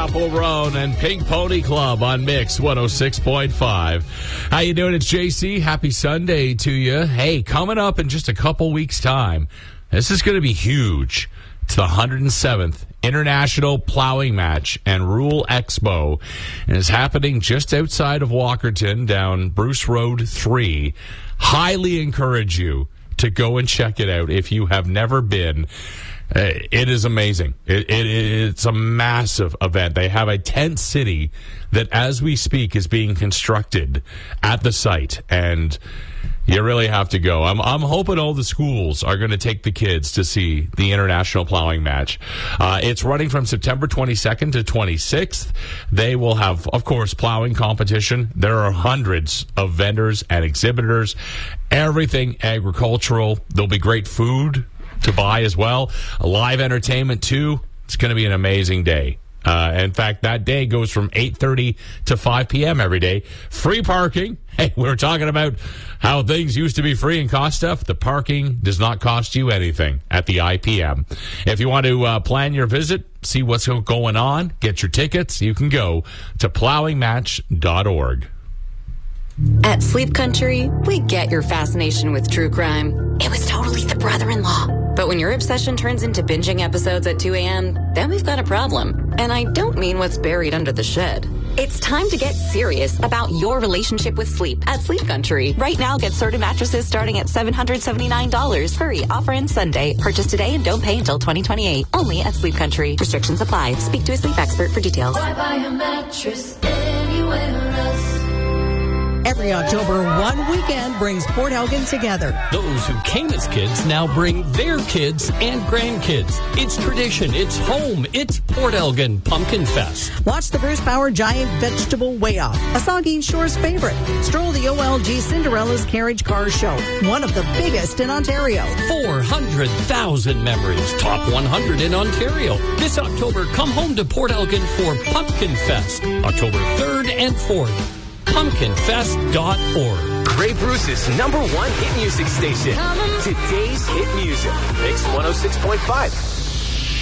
Chappell Roan and Pink Pony Club on Mix 106.5. How you doing? It's JC. Happy Sunday to you. Hey, coming up in just a couple weeks' time, this is going to be huge. It's the 107th International Plowing Match and Rule Expo, and it's happening just outside of Walkerton down Bruce Road 3. Highly encourage you to go and check it out if you have never been. It is amazing. It's a massive event. They have a tent city that, as we speak, is being constructed at the site, and you really have to go. I'm hoping all the schools are going to take the kids to see the International Plowing Match. It's running from September 22nd to 26th. They will have, of course, plowing competition. There are hundreds of vendors and exhibitors, everything agricultural. There'll be great food to buy as well. A live entertainment, too. It's going to be an amazing day. In fact, that day goes from 8:30 to 5 p.m. every day. Free parking. Hey, we were talking about how things used to be free and cost stuff. The parking does not cost you anything at the IPM. If you want to plan your visit, see what's going on, get your tickets, you can go to plowingmatch.org. At Sleep Country, we get your fascination with true crime. It was totally the brother-in-law. But when your obsession turns into binging episodes at 2 a.m., then we've got a problem. And I don't mean what's buried under the shed. It's time to get serious about your relationship with sleep at Sleep Country. Right now, get Serta mattresses starting at $779. Hurry, offer ends Sunday. Purchase today and don't pay until 2028. Only at Sleep Country. Restrictions apply. Speak to a sleep expert for details. Why buy a mattress anywhere else? Every October, one weekend brings Port Elgin together. Those who came as kids now bring their kids and grandkids. It's tradition. It's home. It's Port Elgin Pumpkin Fest. Watch the Bruce Power Giant Vegetable Weigh-Off, a Saugeen Shore's favorite. Stroll the OLG Cinderella's Carriage Car Show, one of the biggest in Ontario. 400,000 memories, top 100 in Ontario. This October, come home to Port Elgin for Pumpkin Fest, October 3rd and 4th. PumpkinFest.org. Grey Bruce's #1 hit music station. Today's hit music. Mix 106.5.